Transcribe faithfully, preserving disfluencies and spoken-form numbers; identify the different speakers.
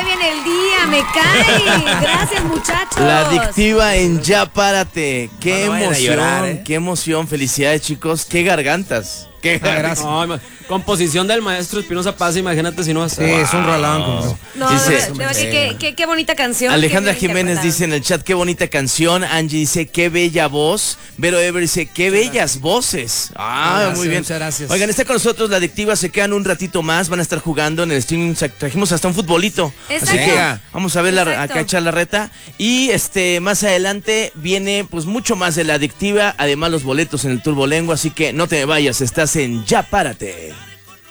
Speaker 1: qué bien el día, me cae. Gracias, muchachos.
Speaker 2: La Adictiva en Ya Párate. Qué
Speaker 3: no
Speaker 2: emoción,
Speaker 3: llorar, ¿eh?
Speaker 2: qué emoción. Felicidades, chicos. Qué gargantas. Qué
Speaker 4: Ah, gracias.
Speaker 5: No, composición del maestro Espinosa Paz, imagínate si no vas a...
Speaker 4: Sí, es un rolón. Como...
Speaker 1: No,
Speaker 2: Dice-
Speaker 1: de verdad que qué, qué, qué bonita canción.
Speaker 2: Alejandra
Speaker 1: qué bien
Speaker 2: Jiménez
Speaker 1: interpretada.
Speaker 2: dice en el chat, qué bonita canción. Angie dice, qué bella voz. Vero Ever dice, qué bellas voces. Ah,
Speaker 4: Gracias,
Speaker 2: muy bien.
Speaker 4: muchas gracias.
Speaker 2: Oigan, está con nosotros La Adictiva, se quedan un ratito más, van a estar jugando en el streaming, trajimos hasta un futbolito.
Speaker 1: Exacto.
Speaker 2: Así que vamos a ver la,
Speaker 1: Exacto.
Speaker 2: acá echar la reta. Y este más adelante viene pues mucho más de La Adictiva, además los boletos en el Turbo Lengua, así que no te vayas, estás en Ya Párate.